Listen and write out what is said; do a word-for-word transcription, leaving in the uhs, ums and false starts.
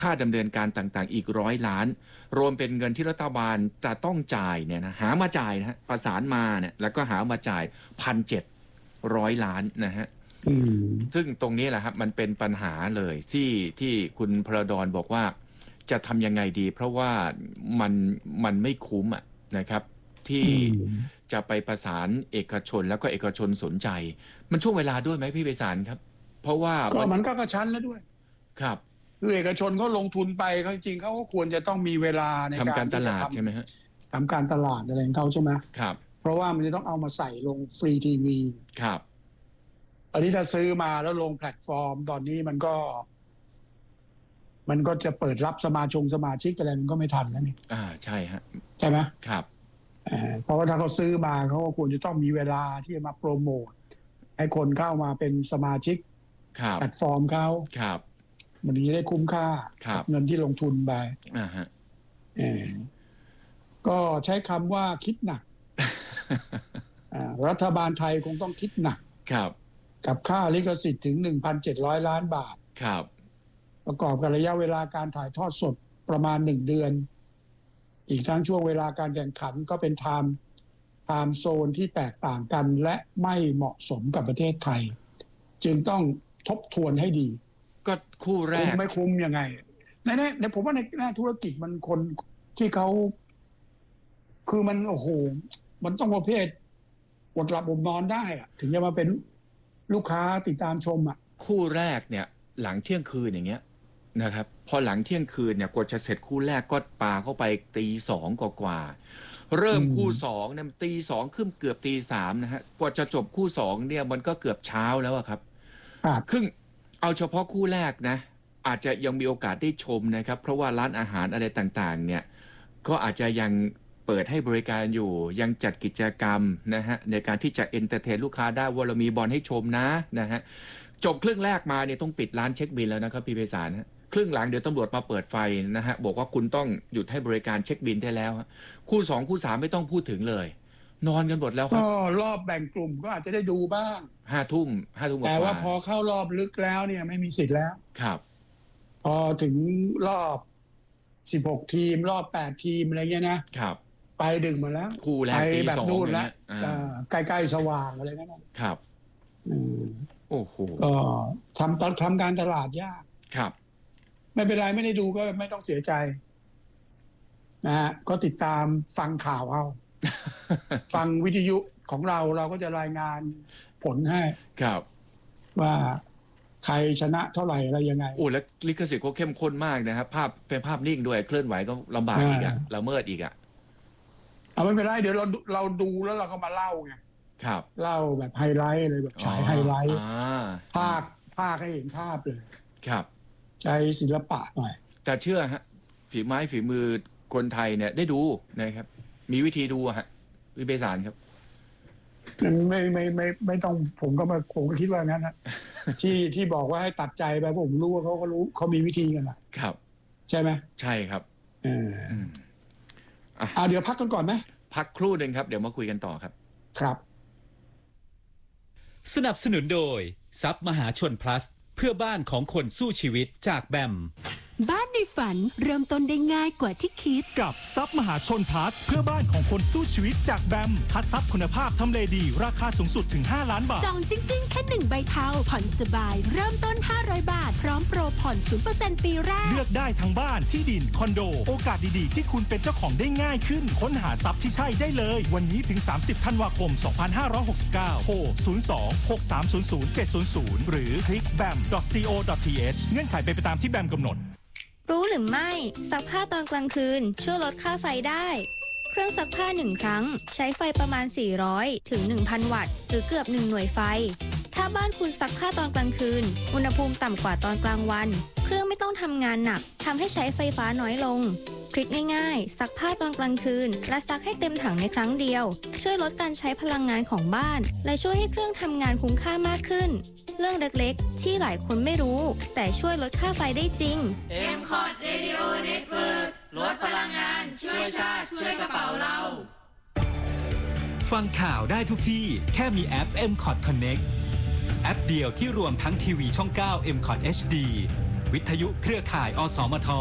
ค่าดำเนินการต่างๆอีกร้อยล้านรวมเป็นเงินที่รัฐบาลจะต้องจ่ายเนี่ยนะหามาจ่ายนะฮะประสานมาเนี่ยแล้วก็หามาจ่ายพันเจ็ดร้อยล้านนะฮะซึ่งตรงนี้แหละครับมันเป็นปัญหาเลยที่ที่คุณพระดอนบอกว่าจะทำยังไงดีเพราะว่ามันมันไม่คุ้มอ่ะนะครับที่จะไปประสานเอกชนแล้วก็เอกชนสนใจมันช่วงเวลาด้วยไหมพี่ไพศาลครับเพราะว่าก็มันก็กระชั้นแล้วด้วยครับคือเอกชนเขาลงทุนไปเขาจริงเขาก็ควรจะต้องมีเวลาในการทำการตลาดใช่ไหมฮะทำการตลาดอะไรของเขาใช่ไหมครับเพราะว่ามันจะต้องเอามาใส่ลงฟรีทีวีครับอันนี้ถ้าซื้อมาแล้วลงแพลตฟอร์มตอนนี้มันก็มันก็จะเปิดรับสมาชงสมาชิกอะไรมันก็ไม่ทันแล้วนี่อ่าใช่ฮะใช่ไหมครับเพราะว่าถ้าเขาซื้อมาเขาก็ควรจะต้องมีเวลาที่จะมาโปรโมทให้คนเข้ามาเป็นสมาชิกแพลตฟอร์มเขาครับมันจะได้คุ้มค่ากับเงินที่ลงทุนไปอ่าฮะก็ใช้คำว่าคิดหนัก รัฐบาลไทยคงต้องคิดหนักครับกับค่าลิขสิทธิ์ถึง หนึ่งพันเจ็ดร้อย ล้านบาทครับประกอบกับระยะเวลาการถ่ายทอดสดประมาณหนึ่งเดือนอีกทั้งช่วงเวลาการแข่งขันก็เป็นไทม์ไทม์โซนที่แตกต่างกันและไม่เหมาะสมกับประเทศไทยจึงต้องทบทวนให้ดีก็คู่แรกคุ้มไม่คุ้มยังไงในในในผมว่าในหน้าธุรกิจมันคนที่เขาคือมันโอ้โหมันต้องประเภทอดหลับอดนอนได้อะถึงจะมาเป็นลูกค้าติดตามชมอ่ะคู่แรกเนี่ยหลังเที่ยงคืนอย่างเงี้ยนะครับพอหลังเที่ยงคืนเนี่ยกว่าจะเสร็จคู่แรกก็ปาเข้าไปตีสองกว่าๆเริ่มคู่สองเนี่ยตีสองขึ้นเกือบตีสามนะฮะกว่าจะจบคู่สองเนี่ยมันก็เกือบเช้าแล้วครับครึ่งเอาเฉพาะคู่แรกนะอาจจะยังมีโอกาสได้ชมนะครับเพราะว่าร้านอาหารอะไรต่างๆเนี่ยก็อาจจะยังเปิดให้บริการอยู่ยังจัดกิจกรรมนะฮะในการที่จะเอนเตอร์เทนลูกค้าได้ว่าเรามีบอลให้ชมนะนะฮะจบครึ่งแรกมาเนี่ยต้องปิดร้านเช็คบิลแล้วนะครับพี่ไพศาลฮะครึ่งหลังเดี๋ยวตำรวจมาเปิดไฟนะฮะบอกว่าคุณต้องหยุดให้บริการเช็คบิลได้แล้วคู่สองคู่สามไม่ต้องพูดถึงเลยนอนกันหมดแล้วครับก็รอบแบ่งกลุ่มก็อาจจะได้ดูบ้างห้าทุ่มห้าทุ่มแต่ว่าพอเข้ารอบลึกแล้วเนี่ยไม่มีสิทธิ์แล้วครับพอถึงรอบสิบหกทีมรอบแปดทีมอะไรเงี้ยนะครับไปดึกหมดแล้วคู่แรกตีแบบสองนู่นแล้วใกล้ๆสว่างอะไรนั่นครับโอ้โหก็ทำทำการตลาดยากครับไม่เป็นไรไม่ได้ดูก็ไม่ต้องเสียใจนะฮะก็ติดตามฟังข่าวเอา ฟังวิทยุของเราเราก็จะรายงานผลให้ครับว่าใครชนะเท่าไหร่อะไรยังไงโอ้แล้วลิขสิทธิ์ก็เข้มข้นมากนะครับภาพเป็นภาพนิ่งด้วยเคลื่อนไหวก็ลำบากอีกอะละเมิดอีกอะเอาไม่เป็นไรเดี๋ยวเราเราดูแล้วเราก็มาเล่าไงครับเล่าแบบไฮไลท์เลยแบบฉายไฮไลท์ภาคภาคให้เห็นภาพเลยครับใช้ศิลปะหน่อยแต่เชื่อฮะฝีไม้ฝีมือคนไทยเนี่ยได้ดูนะครับมีวิธีดูฮะวิเบสารครับไม่ไม่ไม่ไม่ต้องผมก็มาผมก็คิดว่างั้นนะที่ที่บอกว่าให้ตัดใจไปผมรู้ว่าเขาก็รู้เขามีวิธีกันนะครับใช่ไหมใช่ครับเอออ่าเดี๋ยวพักกันก่อนไหมพักครู่หนึ่งครับเดี๋ยวมาคุยกันต่อครับครับสนับสนุนโดยทรัพย์มหาชน plus เพื่อบ้านของคนสู้ชีวิตจากแบมบ้านในฝันเริ่มต้นได้ง่ายกว่าที่คิดกับทรัพย์มหาชน plus เพื่อบ้านของคนสู้ชีวิตจากแบมคัดทรัพย์คุณภาพทำเลดีราคาสูงสุดถึงห้าล้านบาทจองจริงๆแค่หนึ่งใบเทาผ่อนสบายเริ่มต้นห้าร้อยบาทพร้อมโปรผ่อน ศูนย์เปอร์เซ็นต์ ปีแรกเลือกได้ทั้งบ้านที่ดินคอนโดโอกาสดีๆที่คุณเป็นเจ้าของได้ง่ายขึ้นค้นหาทรัพย์ที่ใช่ได้เลยวันนี้ถึงสามสิบธันวาคมสองพันห้าร้อยหกสิบเก้าโทรศูนย์ สอง หก สาม ศูนย์ ศูนย์ เจ็ด ศูนย์ ศูนย์หรือคลิก แบม ดอท ซี โอ ดอท ที เอช เงื่อนไขเป็นไปตามที่แบมกำหนดรู้หรือไม่ซักผ้าตอนกลางคืนช่วยลดค่าไฟได้เครื่องซักผ้าหนึ่งครั้งใช้ไฟประมาณสี่ร้อยถึง หนึ่งพัน วัตต์หรือเกือบหนึ่งหน่วยไฟถ้าบ้านคุณซักผ้าตอนกลางคืนอุณหภูมิต่ำกว่าตอนกลางวันเครื่องไม่ต้องทำงานหนักทำให้ใช้ไฟฟ้าน้อยลงทริคง่ายๆซักผ้าตอนกลางคืนและซักให้เต็มถังในครั้งเดียวช่วยลดการใช้พลังงานของบ้านและช่วยให้เครื่องทำงานคุ้มค่ามากขึ้นเรื่องเล็กๆที่หลายคนไม่รู้แต่ช่วยลดค่าไฟได้จริงเอ็ม คอร์ด Radio Network ลดพลังงานช่วยชาติช่วยกระเป๋าเราฟังข่าวได้ทุกที่แค่มีแอป เอ็ม คอร์ด Connect แอปเดียวที่รวมทั้งทีวีช่องเก้า เอ็ม คอร์ด เอช ดีวิทยุเครือข่ายอสมท